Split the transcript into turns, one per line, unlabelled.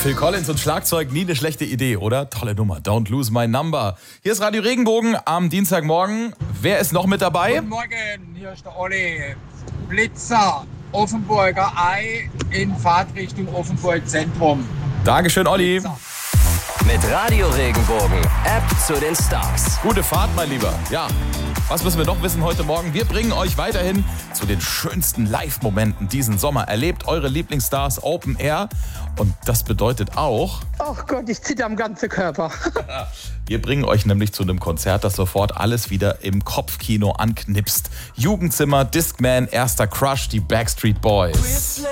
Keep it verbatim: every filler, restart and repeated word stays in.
Phil Collins und Schlagzeug, nie eine schlechte Idee, oder? Tolle Nummer, Don't Lose My Number. Hier ist Radio Regenbogen am Dienstagmorgen. Wer ist noch mit dabei?
Guten Morgen, hier ist der Olli. Blitzer, Offenburger Ei in Fahrtrichtung Offenburg Zentrum.
Dankeschön, Olli.
Blitzer.
Mit Radio Regenbogen, App zu den Stars.
Gute Fahrt, mein Lieber. Ja, was müssen wir noch wissen heute Morgen? Wir bringen euch weiterhin zu den schönsten Live-Momenten diesen Sommer. Erlebt eure Lieblingsstars Open Air. Und das bedeutet auch...
Ach Gott, ich zitter am ganzen Körper.
Wir bringen euch nämlich zu einem Konzert, das sofort alles wieder im Kopfkino anknipst. Jugendzimmer, Discman, erster Crush, die Backstreet Boys.